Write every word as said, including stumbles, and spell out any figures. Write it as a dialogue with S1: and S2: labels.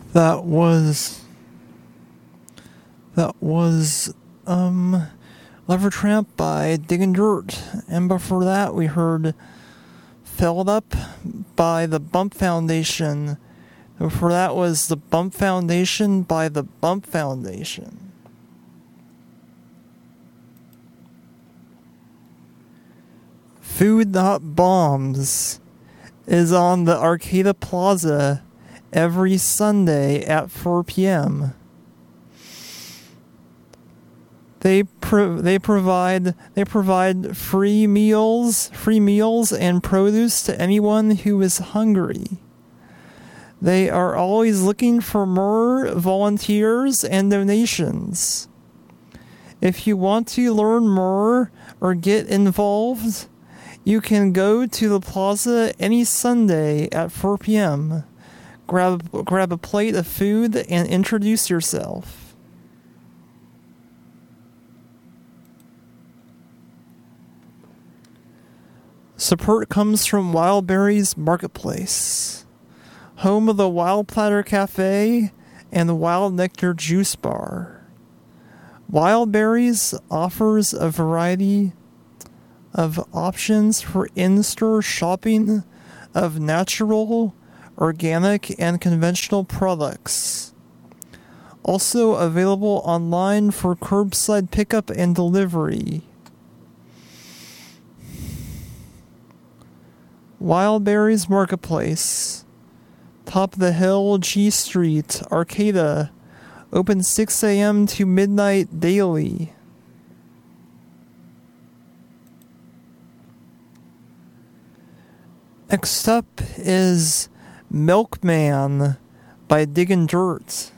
S1: That was that was um Lever Tramp by Diggin' Dirt, and before that we heard Filled Up by the Bump Foundation. Before that was the Bump Foundation by the Bump Foundation. Food Not Bombs is on the Arcata Plaza every Sunday at four p.m. They pro- they provide they provide free meals, free meals and produce to anyone who is hungry. They are always looking for more volunteers and donations. If you want to learn more or get involved, you can go to the plaza any Sunday at four p.m. Grab grab a plate of food and introduce yourself. Support comes from Wild Berries Marketplace, home of the Wild Platter Cafe and the Wild Nectar Juice Bar. Wild Berries offers a variety of options for in-store shopping of natural, organic, and conventional products. Also available online for curbside pickup and delivery. Wild Berries Marketplace, top of the hill, G Street, Arcata, open six a.m. to midnight daily. Next up is Milkman by Diggin' Dirt.